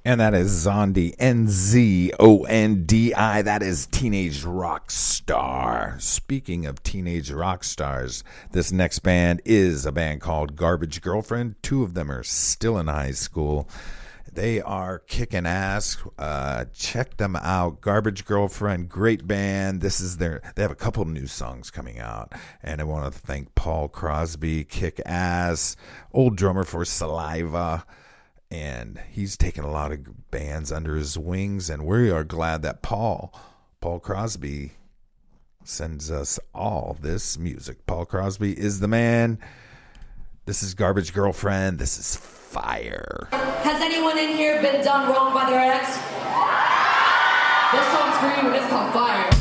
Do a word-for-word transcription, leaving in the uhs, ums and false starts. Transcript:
And that is Zondi, N Z O N D I. That is Teenage Rock Star. Speaking of teenage rock stars, this next band is a band called Garbage Girlfriend. Two of them are still in high school. They are kicking ass. Uh, check them out. Garbage Girlfriend, great band. This is their. They have a couple new songs coming out, and I want to thank Paul Crosby, kick ass, old drummer for Saliva. And he's taken a lot of bands under his wings, and we are glad that Paul, Paul Crosby, sends us all this music. Paul Crosby is the man. This is Garbage Girlfriend. This is fire. Has anyone in here been done wrong by their ex? This song's for you, and it's called Fire.